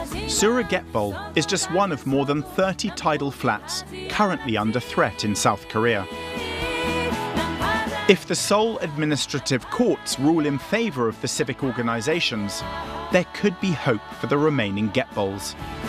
Sura Getbol is just one of more than 30 tidal flats currently under threat in South Korea. If the Seoul administrative courts rule in favour of the civic organisations, there could be hope for the remaining Getbols.